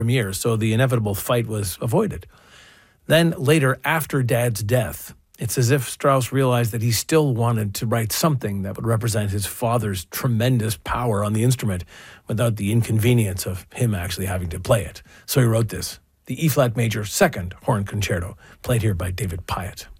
premiere, so the inevitable fight was avoided. Then later, after Dad's death, it's as if Strauss realized that he still wanted to write something that would represent his father's tremendous power on the instrument without the inconvenience of him actually having to play it. So he wrote this, the E-flat major second horn concerto, played here by David Pyatt.